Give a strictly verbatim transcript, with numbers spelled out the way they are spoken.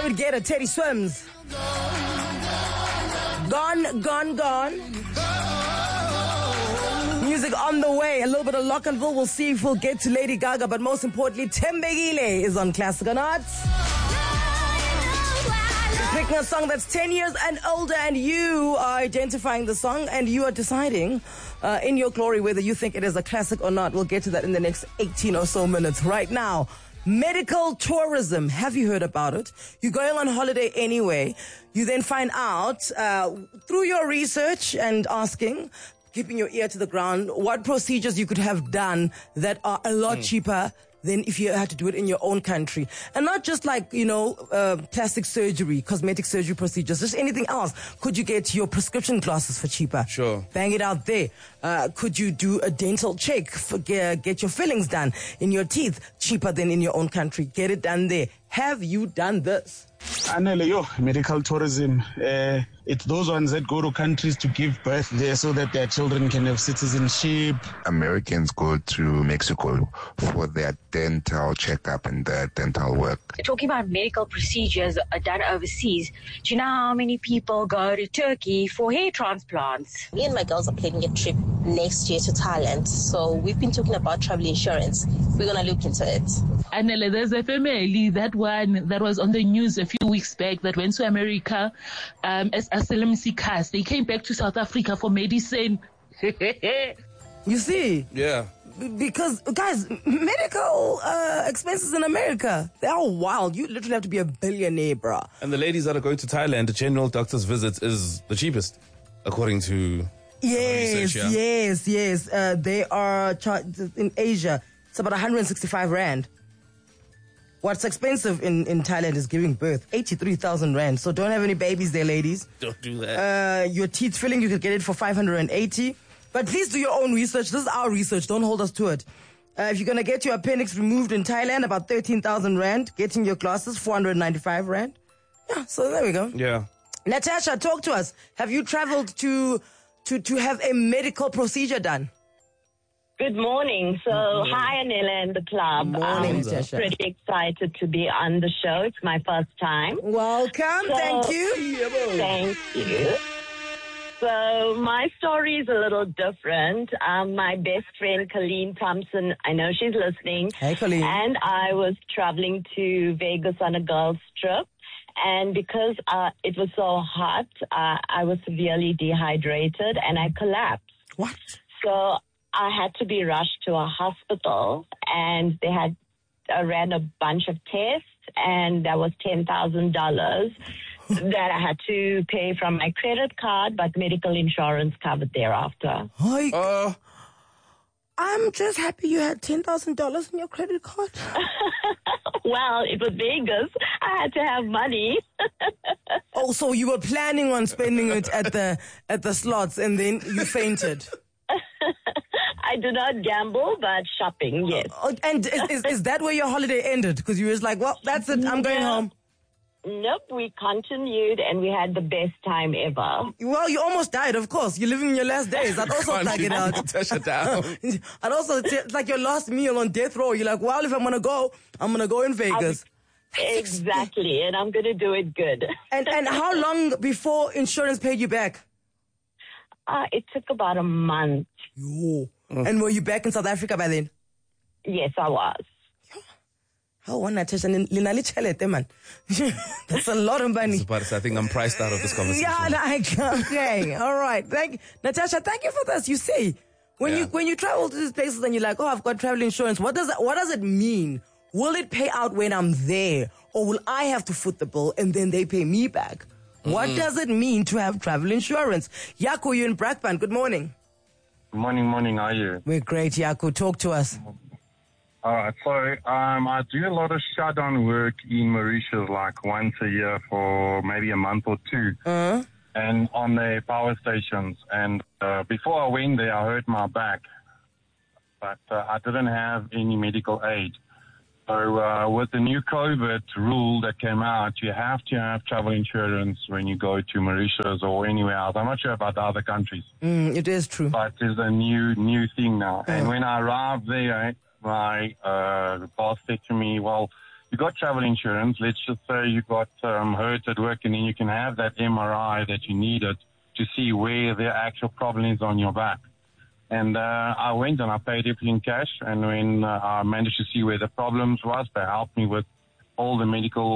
David Guetta, Teddy Swims. Gone, gone, gone. Music on the way. A little bit of Lockenville. We'll see if we'll get to Lady Gaga. But most importantly, Thembekile is on Classic or Not. Picking a song that's ten years and older, and you are identifying the song and you are deciding uh, in your glory whether you think it is a classic or not. We'll get to that in the next eighteen or so minutes. Right now, medical tourism. Have you heard about it? You're going on holiday anyway. You then find out uh, through your research and asking, keeping your ear to the ground, what procedures you could have done that are a lot mm. cheaper than if you had to do it in your own country. And not just like, you know, uh, plastic surgery, cosmetic surgery procedures, just anything else. Could you get your prescription glasses for cheaper? Sure. Bang it out there. Uh, could you do a dental check, for, uh, get your fillings done in your teeth cheaper than in your own country? Get it done there. Have you done this? Anele, yo, medical tourism. Uh, it's those ones that go to countries to give birth there so that their children can have citizenship. Americans go to Mexico for their dental checkup and their dental work. Talking about medical procedures done overseas, do you know how many people go to Turkey for hair transplants? Me and my girls are planning a trip next year to Thailand. So we've been talking about travel insurance. We're going to look into it. Anele, there's a family, that one that was on the news a few weeks back that went to America um, as asylum seekers. They came back to South Africa for medicine. You see? Yeah. Because, guys, medical uh, expenses in America, they are wild. You literally have to be a billionaire, bro. And the ladies that are going to Thailand, the general doctor's visit is the cheapest, according to Yes, research, yeah? yes, yes. Uh, they are char- in Asia. It's about one hundred sixty-five rand. What's expensive in, in Thailand is giving birth. eighty-three thousand rand. So don't have any babies there, ladies. Don't do that. Uh, your teeth filling, you could get it for five hundred eighty. But please do your own research. This is our research. Don't hold us to it. Uh, if you're going to get your appendix removed in Thailand, about thirteen thousand rand. Getting your glasses, four hundred ninety-five rand. Yeah, so there we go. Yeah. Natasha, talk to us. Have you traveled to, to, to have a medical procedure done? Good morning. So, mm-hmm. Hi, Anela and the club. Morning, I'm Natasha. pretty excited to be on the show. It's my first time. Welcome. So, thank you. Thank you. So, my story is a little different. Um, my best friend, Colleen Thompson, I know she's listening. Hey, Colleen. And I was traveling to Vegas on a girls' trip. And because uh, it was so hot, uh, I was severely dehydrated and I collapsed. What? So, I had to be rushed to a hospital, and they had uh, ran a bunch of tests, and that was ten thousand dollars that I had to pay from my credit card, but medical insurance covered thereafter. Hi. Uh, I'm just happy you had ten thousand dollars in your credit card. Well, it was Vegas. I had to have money. Oh, so you were planning on spending it at the at the slots, and then you fainted. I do not gamble, but shopping, yes. Uh, and is, is, is that where your holiday ended? Because you were just like, well, that's it, I'm going no. home. Nope, we continued and we had the best time ever. Well, you almost died, of course. You're living in your last days. I'd also Can't plug it keep out. Natasha down. I'd also, t- it's like your last meal on death row. You're like, well, if I'm going to go, I'm going to go in Vegas. Exactly, and I'm going to do it good. and and how long before insurance paid you back? Uh, it took about a month. Yo. Mm. And were you back in South Africa by then? Yes, I was. How one Natasha linali chelete man. That's a lot of money. I think I'm priced out of this conversation. Yeah, like, okay, all right. Thank Natasha. Thank you for this. You see, when yeah. you when you travel to these places and you're like, oh, I've got travel insurance. What does that, what does it mean? Will it pay out when I'm there, or will I have to foot the bill and then they pay me back? Mm-hmm. What does it mean to have travel insurance? Yaku, you in Brakpan. Good morning. Morning, morning. How are you? We're great, Yaku. Talk to us. All right. So um, I do a lot of shutdown work in Mauritius, like once a year for maybe a month or two, uh-huh. and on the power stations. And uh, before I went there, I hurt my back, but uh, I didn't have any medical aid. So uh, with the new COVID rule that came out, you have to have travel insurance when you go to Mauritius or anywhere else. I'm not sure about the other countries. Mm, it is true. But it's a new new thing now. Oh. And when I arrived there, my uh, boss said to me, well, you got travel insurance, let's just say you got um, hurt at work, and then you can have that M R I that you needed to see where the actual problem is on your back. And uh, I went and I paid everything in cash, and when uh, I managed to see where the problems was, they helped me with all the medical